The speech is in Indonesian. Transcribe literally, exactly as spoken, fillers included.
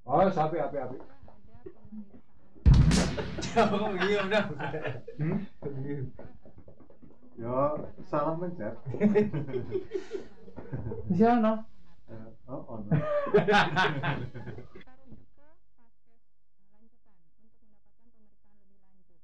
Oh, sapi api api. Kok iya udah. Hmm? Yo, salah mencet. Di sana. Eh, Oh, oh.